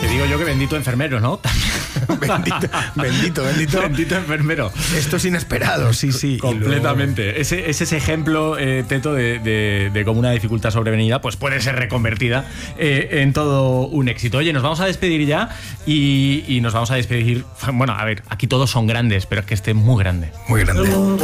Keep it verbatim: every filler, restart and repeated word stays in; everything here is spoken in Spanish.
digo yo que bendito enfermero, ¿no? bendito, bendito, bendito. Bendito enfermero. Esto es inesperado, sí, sí. Completamente. Luego... Ese, ese es ejemplo, eh, Teto, de, de, de cómo una dificultad sobrevenida pues puede ser reconvertida eh, en todo un éxito. Oye, nos vamos a despedir ya y, y nos vamos a despedir... Bueno, a ver, aquí todos son grandes, pero es que este es muy grande. Muy grande.